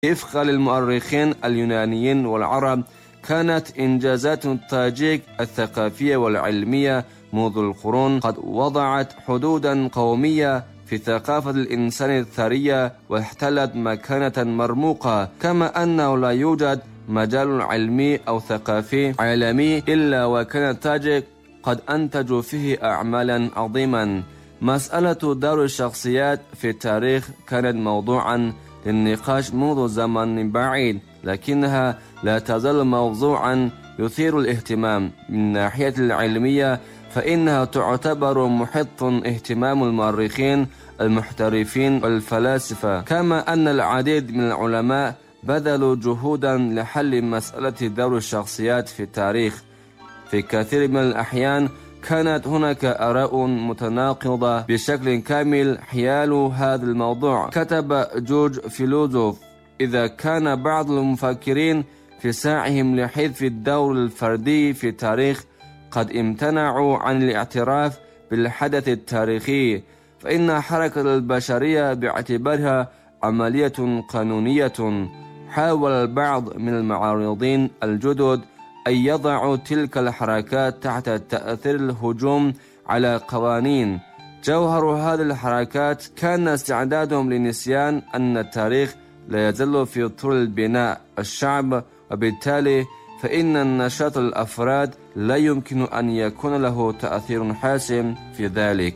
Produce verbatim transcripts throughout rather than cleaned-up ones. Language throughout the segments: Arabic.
وفقا للمؤرخين اليونانيين والعرب، كانت إنجازات التاجيك الثقافية والعلمية منذ القرون قد وضعت حدودا قومية في ثقافة الإنسان الثرية، واحتلت مكانة مرموقة. كما أنه لا يوجد مجال علمي أو ثقافي عالمي إلا وكان التاجيك قد أنتجوا فيه أعمالا عظيما. مسألة دور الشخصيات في التاريخ كانت موضوعا للنقاش منذ زمن بعيد، لكنها لا تزال موضوعا يثير الاهتمام. من الناحية العلمية فإنها تعتبر محط اهتمام المؤرخين المحترفين والفلاسفة، كما أن العديد من العلماء بذلوا جهودا لحل مسألة دور الشخصيات في التاريخ. في كثير من الأحيان كانت هناك آراء متناقضة بشكل كامل حيال هذا الموضوع. كتب جورج فيلوزوف: إذا كان بعض المفكرين في سعيهم لحذف الدور الفردي في التاريخ قد امتنعوا عن الاعتراف بالحدث التاريخي، فإن حركة البشرية باعتبارها عملية قانونية. حاول البعض من المعارضين الجدد أن يضعوا تلك الحركات تحت تأثير الهجوم على قوانين. جوهر هذه الحركات كان استعدادهم لنسيان أن التاريخ لا يزال في طور البناء الشعب، وبالتالي فإن النشاط الأفراد لا يمكن أن يكون له تأثير حاسم في ذلك.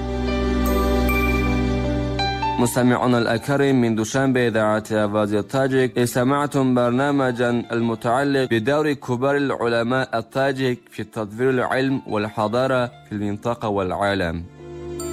مستمعون الأكارم، من دوشنبه إذاعة آواز التاجيك استمعتم برنامجا المتعلق بدور كبار العلماء التاجيك في تطوير العلم والحضارة في المنطقة والعالم.